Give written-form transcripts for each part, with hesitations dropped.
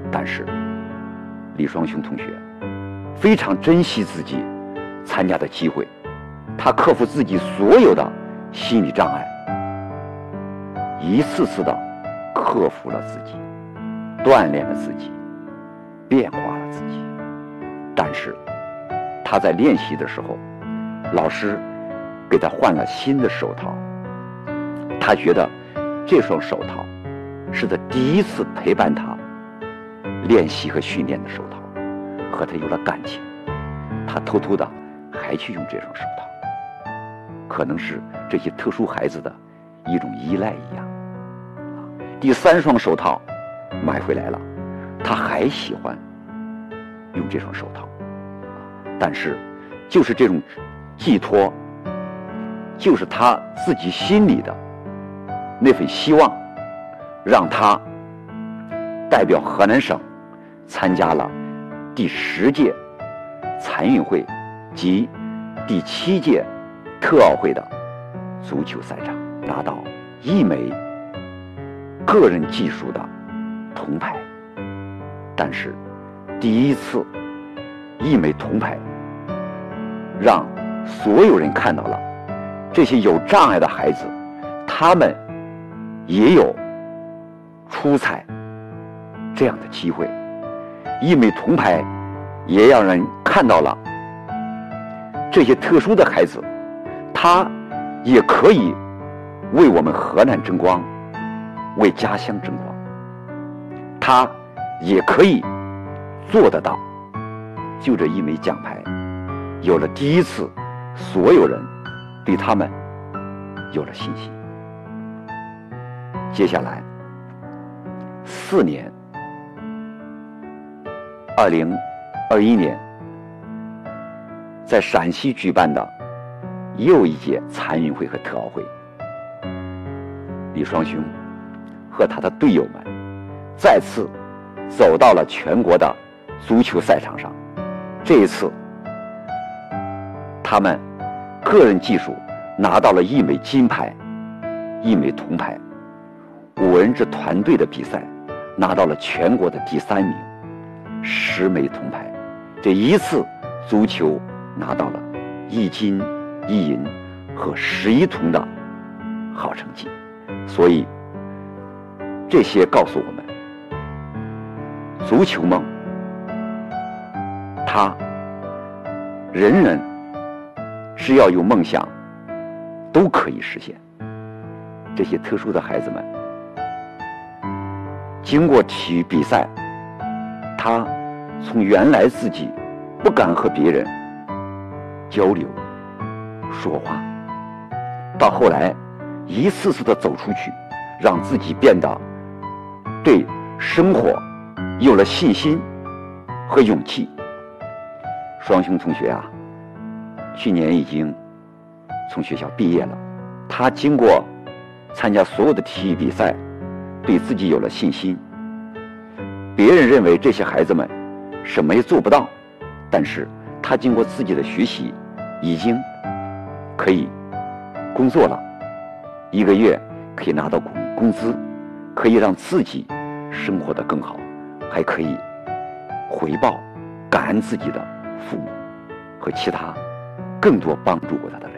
但是李双雄同学非常珍惜自己参加的机会，他克服自己所有的心理障碍，一次次的克服了自己，锻炼了自己，变化了自己。但是他在练习的时候，老师给他换了新的手套，他觉得这双手套是他第一次陪伴他练习和训练的手套，和他有了感情，他偷偷的还去用这双手套，可能是这些特殊孩子的一种依赖一样。第3双手套买回来了，他还喜欢用这双手套，但是就是这种寄托，就是他自己心里的那份希望，让他代表河南省参加了第10届残运会及第7届特奥会的足球赛场，拿到1枚个人技术的铜牌。但是第一次1枚铜牌让所有人看到了这些有障碍的孩子，他们也有出彩这样的机会。1枚铜牌也让人看到了这些特殊的孩子，他也可以为我们河南争光，为家乡争光，他也可以做得到。就这1枚奖牌，有了第一次，所有人对他们有了信心。接下来4年，2021年在陕西举办的又一届残运会和特奥会，李双雄和他的队友们再次走到了全国的足球赛场上。这一次他们个人技术拿到了1枚金牌，1枚铜牌，5人制团队的比赛拿到了全国的第3名，10枚铜牌。这一次足球拿到了1金1银和11铜的好成绩。所以这些告诉我们，足球梦他人人只要有梦想都可以实现。这些特殊的孩子们经过体育比赛，他从原来自己不敢和别人交流说话，到后来一次次的走出去，让自己变得对生活有了信心和勇气。双雄同学啊，去年已经从学校毕业了，他经过参加所有的体育比赛，对自己有了信心。别人认为这些孩子们什么也做不到，但是他经过自己的学习，已经可以工作了，1个月可以拿到工资，可以让自己生活得更好，还可以回报感恩自己的父母和其他更多帮助过他的人。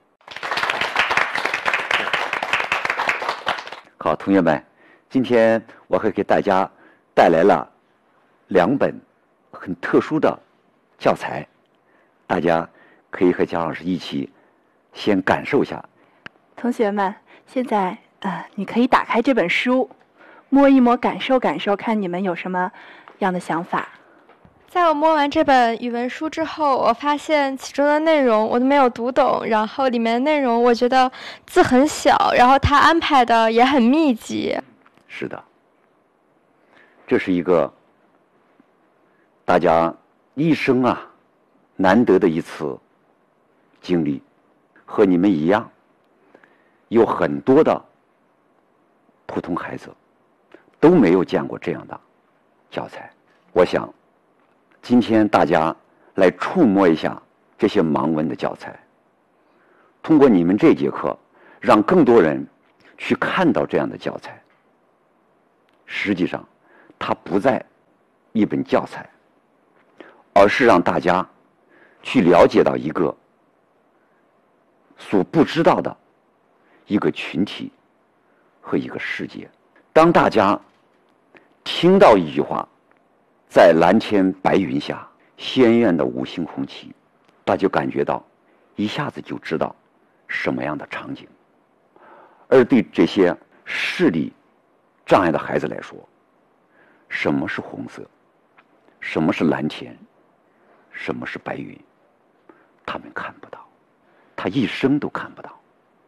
好，同学们，今天我还给大家带来了2本很特殊的教材，大家可以和姜老师一起先感受一下。 同学们，现在你可以打开这本书，摸一摸，感受感受，看你们有什么样的想法。 在我摸完这本语文书之后，我发现其中的内容我都没有读懂，然后里面的内容我觉得字很小，然后它安排的也很密集。 是的，这是一个大家一生难得的一次经历，和你们一样，有很多的普通孩子都没有见过这样的教材。我想今天大家来触摸一下这些盲文的教材，通过你们这节课，让更多人去看到这样的教材。实际上它不再一本教材，而是让大家去了解到一个所不知道的一个群体和一个世界。当大家听到一句话，在蓝天白云下，鲜艳的五星红旗，大家就感觉到一下子就知道什么样的场景。而对这些视力障碍的孩子来说，什么是红色，什么是蓝天，什么是白云，他们看不到，他一生都看不到。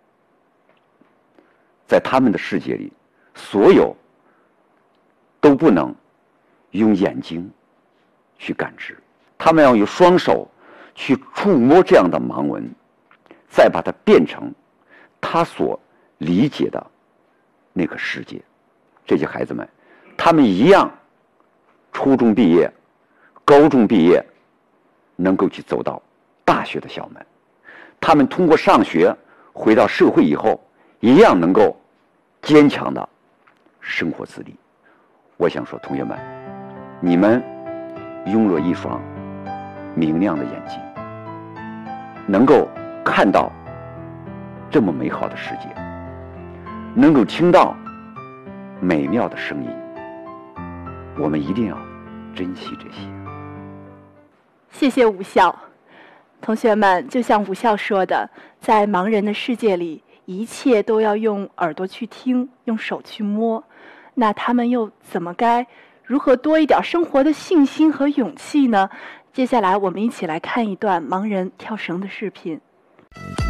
在他们的世界里，所有都不能用眼睛去感知，他们要用双手去触摸这样的盲文，再把它变成他所理解的那个世界。这些孩子们，他们一样初中毕业，高中毕业，能够去走到大学的校门。他们通过上学回到社会以后，一样能够坚强的生活自理。我想说，同学们，你们拥有一双明亮的眼睛，能够看到这么美好的世界，能够听到美妙的声音，我们一定要珍惜这些。 谢谢武校。同学们，就像武校说的，在盲人的世界里，一切都要用耳朵去听，用手去摸。那他们又如何多一点生活的信心和勇气呢？接下来我们一起来看一段盲人跳绳的视频。